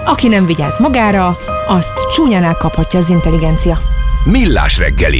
Aki nem vigyáz magára, azt csúnyán elkaphatja az intelligencia. Millás reggeli.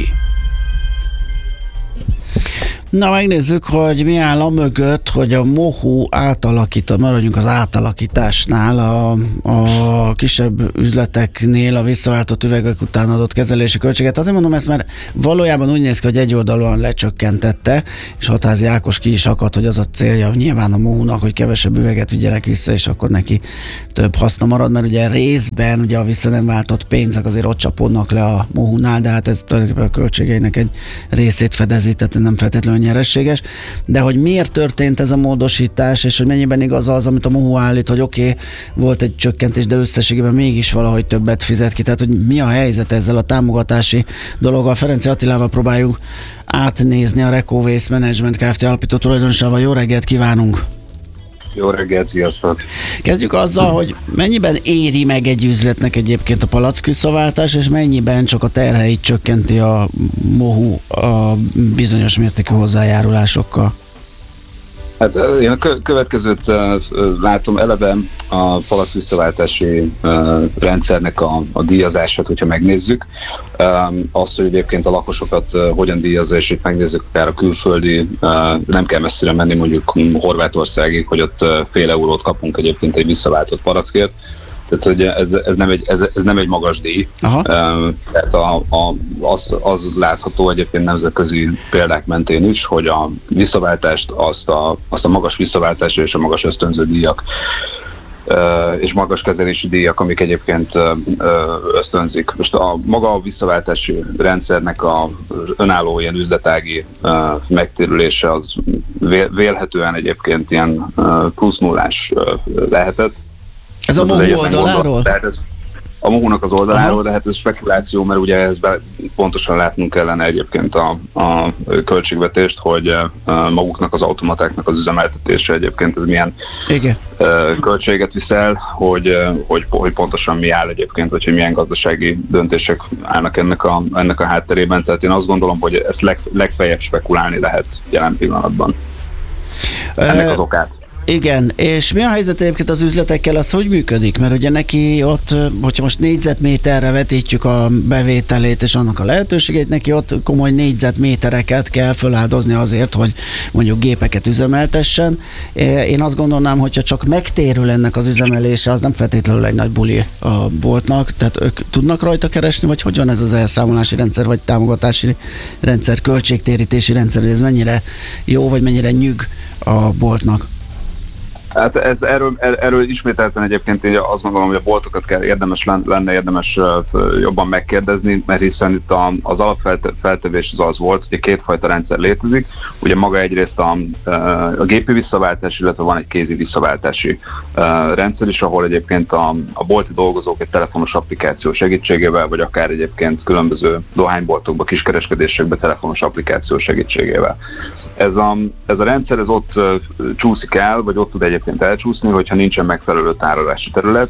Na, megnézzük, hogy mi áll a mögött, hogy a Mohu maradjunk az átalakításnál, a kisebb üzleteknél a visszaváltott üvegek után adott kezelési költséget. Azért mondom ezt, mert valójában úgy néz ki, hogy egyoldalúan lecsökkentette, és Hatházi Ákos ki is akadt, hogy az a célja nyilván a Mohunak, hogy kevesebb üveget vigyenek vissza, és akkor neki több haszna marad, mert ugye részben ugye a vissza nem váltott pénzek azért ott csapódnak le a Mohunál, de hát ez tulajdonképpen a költségeinek egy részét fedezi, tehát nem feltétlenül nyerességes, de hogy miért történt ez a módosítás, és hogy mennyiben igaz az, amit a Mohu állít, hogy oké, volt egy csökkentés, de összességében mégis valahogy többet fizet ki, tehát hogy mi a helyzet ezzel a támogatási dologgal. Ferenci Attilával próbáljuk átnézni, a Reco Waste Management Kft. Alapító tulajdonosával. Jó reggelt kívánunk! Jó reggelt, sziasztok! Kezdjük azzal, hogy mennyiben éri meg egy üzletnek egyébként a palack visszaváltás, és mennyiben csak a terheit csökkenti a Mohu a bizonyos mértékű hozzájárulásokkal? Hát én a következőt látom, eleve a palack visszaváltási rendszernek a díjazását, hogyha megnézzük, azt, hogy egyébként a lakosokat hogyan díjazza, és itt megnézzük akár a külföldi, nem kell messzire menni mondjuk Horvátországig, hogy ott fél eurót kapunk egyébként egy visszaváltott palackért. Tehát, hogy ez nem egy magas díj. Tehát az látható egyébként nemzetközi példák mentén is, hogy a visszaváltást, azt a magas visszaváltás és a magas ösztönző díjak és magas kezelési díjak, amik egyébként ösztönzik. Most a maga a visszaváltási rendszernek az önálló ilyen üzletági megtérülése az vélhetően egyébként ilyen plusz nullás lehetett. Ez a Mohu oldaláról? A Mohunak az oldaláról, de hát ez spekuláció, mert ugye ez pontosan látnunk kellene egyébként a költségvetést, hogy maguknak az automatáknak az üzemeltetése egyébként ez milyen költséget visel, hogy pontosan mi áll egyébként, vagy hogy milyen gazdasági döntések állnak ennek a hátterében. Tehát én azt gondolom, hogy ezt legfeljebb spekulálni lehet jelen pillanatban. Ennek az okát. Igen, és mi a helyzet egyébként az üzletekkel, az hogy működik? Mert ugye neki ott, hogyha most négyzetméterre vetítjük a bevételét és annak a lehetőségét, neki ott komoly négyzetmétereket kell feláldozni azért, hogy mondjuk gépeket üzemeltessen. Én azt gondolnám, hogyha csak megtérül ennek az üzemelése, az nem feltétlenül egy nagy buli a boltnak, tehát ők tudnak rajta keresni, vagy hogy van ez az elszámolási rendszer, vagy támogatási rendszer, költségtérítési rendszer, hogy ez mennyire jó, vagy mennyire nyüg a boltnak? Hát erről ismételten egyébként én azt gondolom, hogy a boltokat érdemes jobban megkérdezni, mert hiszen itt az alapfeltevés az volt, hogy kétfajta rendszer létezik. Ugye maga egyrészt a gépi visszaváltás, illetve van egy kézi visszaváltási rendszer is, ahol egyébként a bolti dolgozók egy telefonos applikáció segítségével, vagy akár egyébként különböző dohányboltokba, kiskereskedésekbe telefonos applikáció segítségével. Ez a rendszer ez ott csúszik el, vagy ott tud egyébként elcsúszni, hogyha nincsen megfelelő tárolási terület.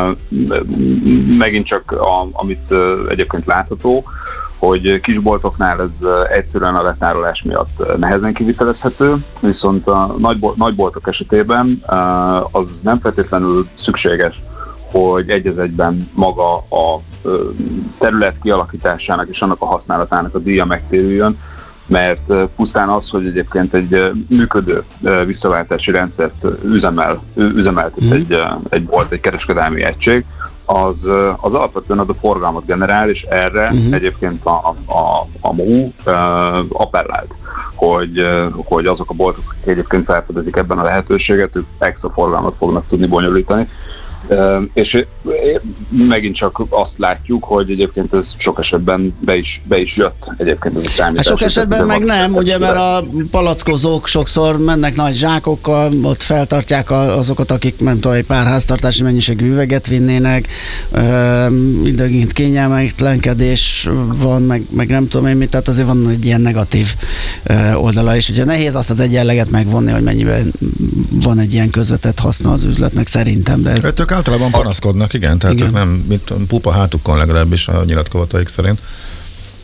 Megint csak amit egyébként látható, hogy kisboltoknál ez egyszerűen a letárolás miatt nehezen kivitelezhető, viszont a nagyboltok esetében az nem feltétlenül szükséges, hogy egy az egyben maga a terület kialakításának és annak a használatának a díja megtérüljön, mert pusztán az, hogy egyébként egy működő visszaváltási rendszert üzemeltet egy bolt, egy kereskedelmi egység, az alapvetően az a forgalmat generál, és erre egyébként a Mohu appellált, hogy azok a boltok, akik egyébként felfedezik ebben a lehetőséget, ők extra forgalmat fognak tudni bonyolítani. És megint csak azt látjuk, hogy egyébként ez sok esetben be is jött egyébként ez a számítás. Sok esetben meg nem, ugye, mert a palackozók sokszor mennek nagy zsákokkal, ott feltartják azokat, akik nem tudom, egy pár háztartási mennyiségű üveget vinnének, időnként kényelmetlenkedés van, meg nem tudom én mit, tehát azért van egy ilyen negatív oldala is. Ugye nehéz azt az egyenleget megvonni, hogy mennyiben van egy ilyen közvetett haszna az üzletnek, szerintem, de ez... Ők általában panaszkodnak, igen, tehát igen. Ők nem, mint pupa hátukon legalábbis a nyilatkozataik szerint.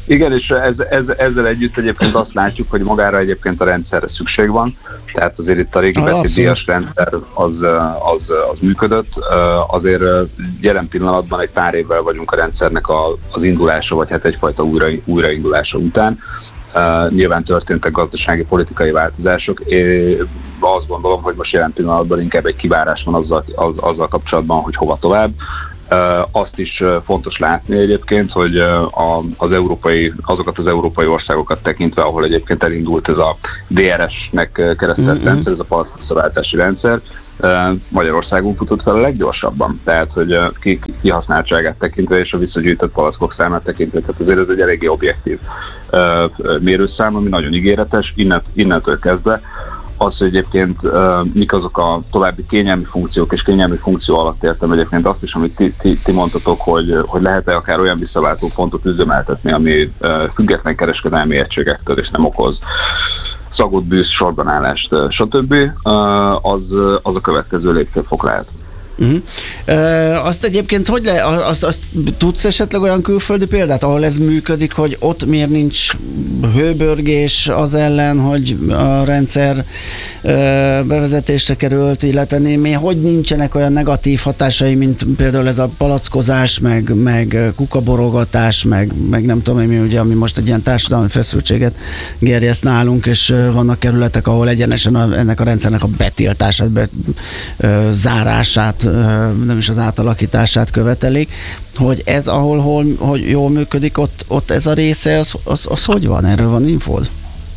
Igen, és ezzel együtt egyébként azt látjuk, hogy magára egyébként a rendszerre szükség van, tehát azért itt a régi betétdíjas rendszer az működött, azért jelen pillanatban egy pár évvel vagyunk a rendszernek az indulása, vagy hát egyfajta újraindulása után. Nyilván történtek gazdasági, politikai változások. Én azt gondolom, hogy most jelen pillanatban inkább egy kivárás van azzal kapcsolatban, hogy hova tovább. Azt is fontos látni egyébként, hogy azokat az európai országokat tekintve, ahol egyébként elindult ez a DRS-nek keresztelt rendszer, ez a palackvissaváltási rendszer, Magyarországon futott fel a leggyorsabban, tehát hogy kihasználtságát tekintve és a visszagyűjtött palackok számát tekintve, tehát azért ez egy eléggé objektív mérőszám, ami nagyon ígéretes, innentől kezdve. Az, hogy egyébként mik azok a további kényelmi funkciók, és kényelmi funkció alatt értem egyébként azt is, amit ti mondtatok, hogy lehet-e akár olyan visszaváltó pontot üzemeltetni, ami független kereskedelmi egységektől és nem okoz szagot, bűz, sorbanállást, stb. Az a következő lépcsőfok lehet. Azt egyébként azt tudsz esetleg olyan külföldi példát, ahol ez működik, hogy ott miért nincs hőbörgés az ellen, hogy a rendszer bevezetésre került, illetve hogy nincsenek olyan negatív hatásai, mint például ez a palackozás, meg kukaborogatás, meg nem tudom én, ugye, ami most egy ilyen társadalmi feszültséget gerjeszt nálunk, és vannak kerületek, ahol egyenesen ennek a rendszernek a betiltását, zárását, nem is az átalakítását követelik, hogy ez, hogy jól működik, ott ez a része, az hogy van? Erről van infód?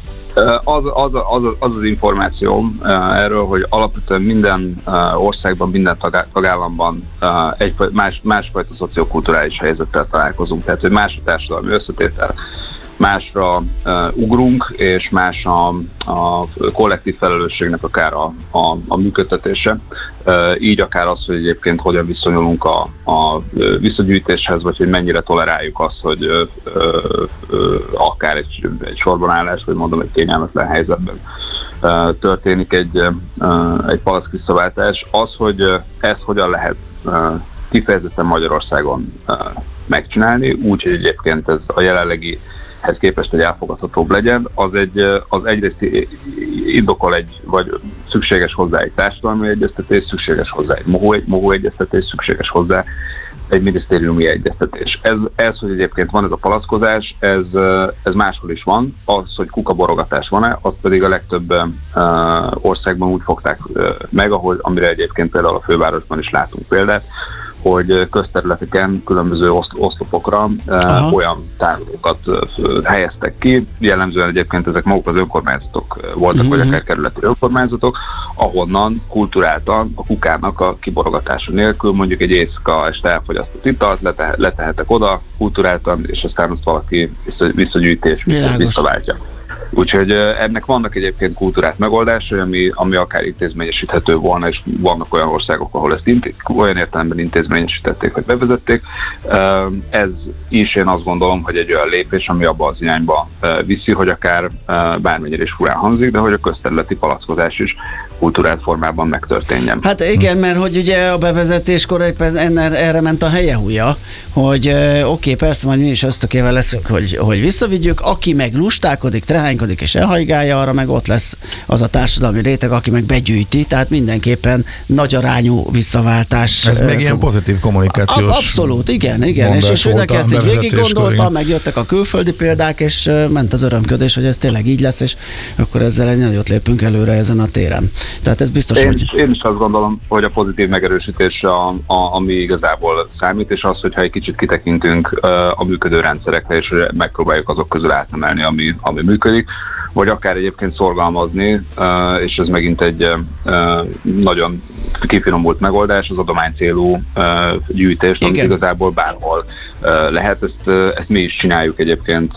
Az információm erről, hogy alapvetően minden országban, minden tagállamban másfajta szociokulturális helyzettel találkozunk, tehát hogy más a társadalmi összetétel, másra ugrunk, és más a kollektív felelősségnek akár a működtetése. Így akár az, hogy egyébként hogyan viszonyulunk a visszagyűjtéshez, vagy hogy mennyire toleráljuk azt, hogy akár egy sorbanállás, vagy mondom egy kényelmetlen helyzetben történik egy palackvisszaváltás. Az, hogy ezt hogyan lehet kifejezetten Magyarországon megcsinálni, úgyhogy egyébként ez a jelenlegihez képest egy elfogadhatóbb legyen, az egyrészt indokol vagy szükséges hozzá egy társadalmi egyeztetés, szükséges hozzá egy MOHU egyeztetés, szükséges hozzá egy minisztériumi egyeztetés. Ez, hogy egyébként van ez a palackozás, ez máshol is van. Az, hogy kukaborogatás van-e, azt pedig a legtöbb országban úgy fogták meg, amire egyébként például a fővárosban is látunk példát, hogy közterületeken különböző oszlopokra olyan tárolókat helyeztek ki, jellemzően egyébként ezek maguk az önkormányzatok voltak, vagy akár kerületi önkormányzatok, ahonnan kulturáltan a kukának a kiborogatása nélkül mondjuk egy éjszaka este elfogyasztott italt letehetek oda kulturáltan, és aztán azt valaki visszagyűjtés visszaváltja. Úgyhogy ennek vannak egyébként kultúrát megoldásai, ami akár intézményesíthető volna, és vannak olyan országok, ahol ezt olyan értelemben intézményesítették, hogy bevezették. Ez is én azt gondolom, hogy egy olyan lépés, ami abba az irányba viszi, hogy akár bármennyire is furán hangzik, de hogy a közterületi palackozás is kultúrált formában megtörténjen. Hát igen, mert hogy ugye a bevezetéskor éppen erre ment a helyehúja, hogy oké, persze majd mi is ösztökével leszünk, hogy visszavigyük, aki meg lustálkodik, trehánykodik és elhajgálja, arra meg ott lesz az a társadalmi réteg, aki meg begyűjti, tehát mindenképpen nagy arányú visszaváltás. Ez meg ilyen pozitív kommunikációs. Abszolút, igen, és mindenki ezt így végig gondolta, megjöttek a külföldi példák, és ment az örömködés, hogy ez tényleg így lesz, és akkor ezzel egy nagyot lépünk előre ezen a téren. Tehát ez biztos, én is azt gondolom, hogy a pozitív megerősítés ami igazából számít, és az, hogyha egy kicsit kitekintünk a működő rendszerekre, és megpróbáljuk azok közül átemelni, ami működik, vagy akár egyébként szorgalmazni, és ez megint egy nagyon kifinomult megoldás, az adománycélú gyűjtést, amit igazából bárhol lehet. Ezt mi is csináljuk egyébként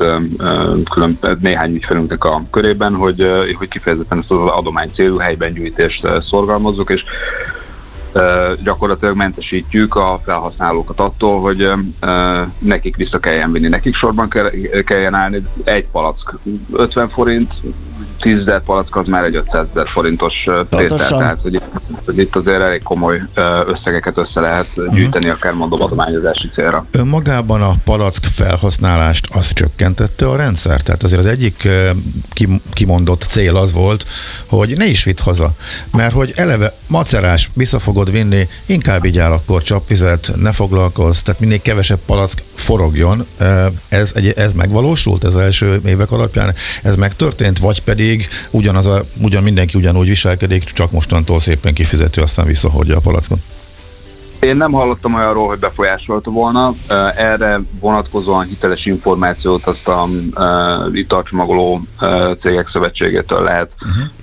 néhány ügyfelünknek a körében, hogy kifejezetten ezt az adománycélú helyben gyűjtést szorgalmazzuk, és gyakorlatilag mentesítjük a felhasználókat attól, hogy nekik vissza kelljen vinni, nekik sorban kelljen állni. Egy palack 50 forint, 10 000 palack az már egy 500 000 forintos tétel, tehát hogy itt azért elég komoly összegeket össze lehet gyűjteni, akár mondom adományozási célra. Önmagában a palack felhasználást az csökkentette a rendszer? Tehát azért az egyik kimondott cél az volt, hogy ne is vidd haza, mert hogy eleve macerás, vissza fogod vinni, inkább igyál akkor csapvizet, ne foglalkozz, tehát minél kevesebb palack forogjon. Ez megvalósult az első évek alapján? Ez megtörtént, vagy pedig mindenki ugyanúgy viselkedik, csak mostantól szépen kifizeti, aztán visszahordja a palackot? Én nem hallottam olyanról, hogy befolyásolta volna. Erre vonatkozóan hiteles információt azt a italcsomagoló cégek szövetségétől lehet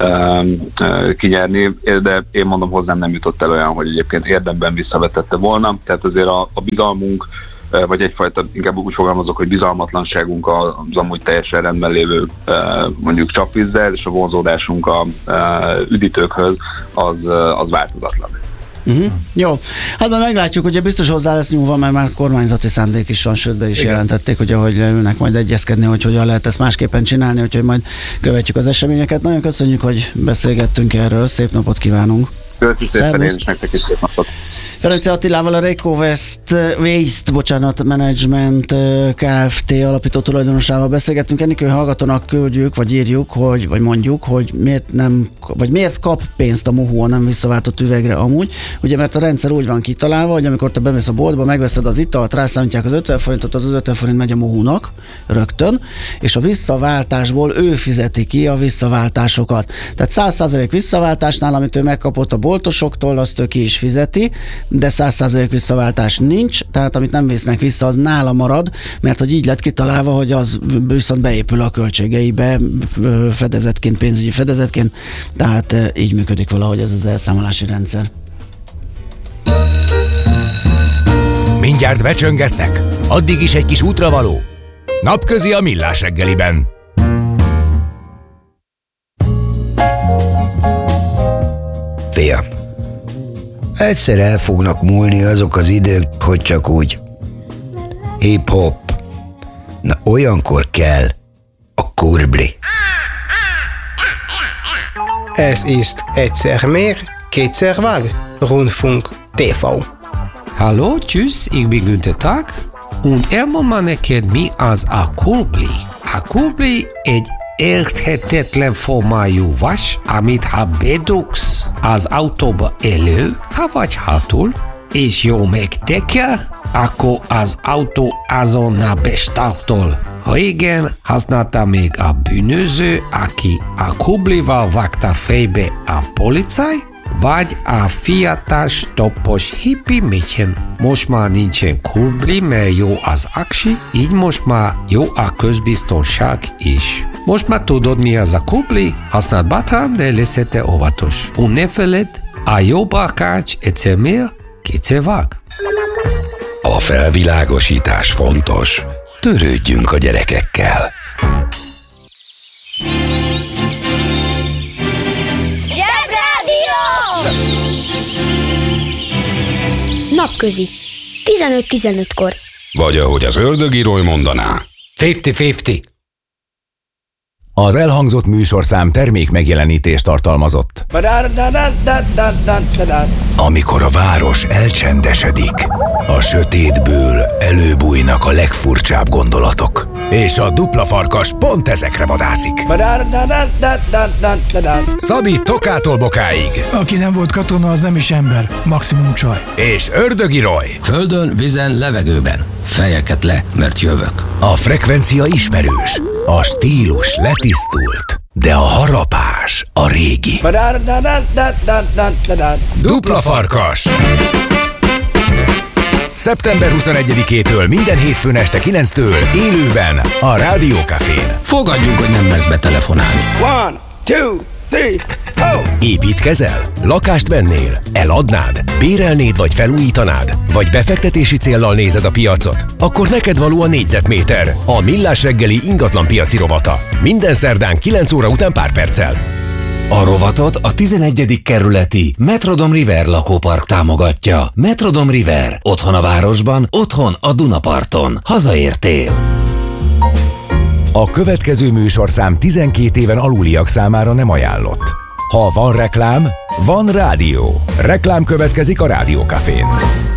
kinyerni, de én mondom, hozzám nem jutott el olyan, hogy egyébként érdemben visszavetette volna. Tehát azért a bizalmunk, vagy egyfajta, inkább úgy fogalmazok, hogy bizalmatlanságunk az amúgy teljesen rendben lévő mondjuk csapvízzel, és a vonzódásunk a üdítőkhöz az változatlan. Jó, hát már meglátjuk, ugye biztos hozzá lesz nyúlva, mert már kormányzati szándék is van, sőt be is jelentették, hogy ahogy leülnek majd egyezkedni, hogy hogyan lehet ezt másképpen csinálni, úgyhogy majd követjük az eseményeket. Nagyon köszönjük, hogy beszélgettünk erről, szép napot kívánunk! Köszönjük szépen, én is nektek is szép napot! Ferenci Attilával, a Reco Waste Management Kft. Alapító tulajdonosával beszélgettünk. Enikő hallgatónak küldjük, vagy írjuk, vagy mondjuk, hogy miért kap pénzt a Mohu a nem visszaváltott üvegre amúgy. Ugye, mert a rendszer úgy van kitalálva, hogy amikor te bemész a boltba, megveszed az italt, rászámítják az 50 forintot, az 50 forint megy a Mohunak rögtön, és a visszaváltásból ő fizeti ki a visszaváltásokat. Tehát 100% visszaváltásnál, amit ő megkapott a boltosoktól, azt ő ki is fizeti, de 100% visszaváltás nincs, tehát amit nem visznek vissza, az nála marad, mert hogy így lett kitalálva, hogy az viszont beépül a költségeibe fedezetként, pénzügyi fedezetként, tehát így működik valahogy ez az elszámolási rendszer. Mindjárt becsöngetnek, addig is egy kis útravaló. Napközi a Millás reggeliben. Fiam, egyszer el fognak múlni azok az idők, hogy csak úgy hip-hop. Na olyankor kell a kurbli. Es ist egyszer mehr, kétszer Waag, Rundfunk TV. Hallo, tschüss, ich bin Günther Tag, und elmond ma neked mi az a kurbli. A kurbli egy érthetetlen formájú vas, amit ha bedugsz az autóba elő, ha vagy hátul, és jó megteker, akkor az autó azonnal bestartol. Régen használta még a bűnöző, aki a kublival vágta fejbe a policaj, vagy a fiatal stoppos hippi méhén. Most már nincsen kubli, mert jó az aksi, így most már jó a közbiztonság is. Most már tudod, mi az a kubli, használd bátran, de leszete óvatos. Und ne feledd, a jó barkács egyszer mér, kétszer vág. A felvilágosítás fontos. Törődjünk a gyerekekkel. Napközi. 15-15-kor. Vagy ahogy az ördögírói mondaná. 50-50. Az elhangzott műsorszám termék megjelenítést tartalmazott. Amikor a város elcsendesedik, a sötétből előbújnak a legfurcsább gondolatok. És a dupla farkas pont ezekre vadászik. Szabi Tokától Bokáig. Aki nem volt katona, az nem is ember. Maximum csaj. És Ördögi Roy. Földön, vízen, levegőben. Fejeket le, mert jövök. A frekvencia ismerős, a stílus letisztult, de a harapás a régi. Dupla farkas. Szeptember 21-től minden hétfőn este 9-től élőben a Rádió Cafén. Fogadjunk, hogy nem mersz betelefonálni. 1, 2, 3, go! Építkezel? Lakást vennél? Eladnád? Bérelnéd vagy felújítanád? Vagy befektetési céllal nézed a piacot? Akkor neked való a négyzetméter, a Millás reggeli ingatlanpiaci rovata. Minden szerdán 9 óra után pár perccel. A rovatot a 11. kerületi Metrodom River lakópark támogatja. Metrodom River. Otthon a városban, otthon a Dunaparton. Hazaértél! A következő műsorszám 12 éven aluliak számára nem ajánlott. Ha van reklám, van rádió. Reklám következik a Rádiókafén.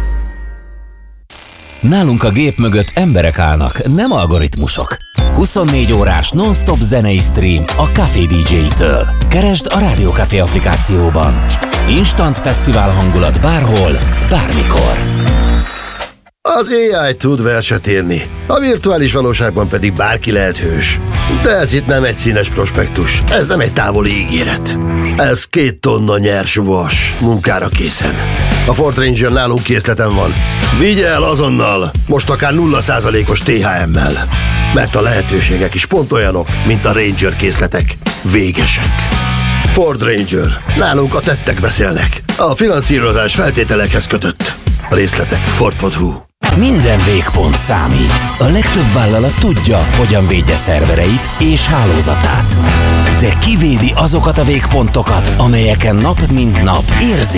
Nálunk a gép mögött emberek állnak, nem algoritmusok. 24 órás non-stop zenei stream a Café DJ-től. Keresd a Rádiókafé applikációban. Instant fesztivál hangulat bárhol, bármikor. Az AI tud verset írni, a virtuális valóságban pedig bárki lehet hős. De ez itt nem egy színes prospektus, ez nem egy távoli ígéret. Ez 2 tonna nyers vas, munkára készen. A Ford Ranger nálunk készleten van. Vigye el azonnal, most akár 0%-os THM-mel. Mert a lehetőségek is pont olyanok, mint a Ranger készletek. Végesek. Ford Ranger. Nálunk a tettek beszélnek. A finanszírozás feltételekhez kötött. A részletek Ford.hu. Minden végpont számít. A legtöbb vállalat tudja, hogyan védje szervereit és hálózatát. De kivédi azokat a végpontokat, amelyeken nap mint nap érzi,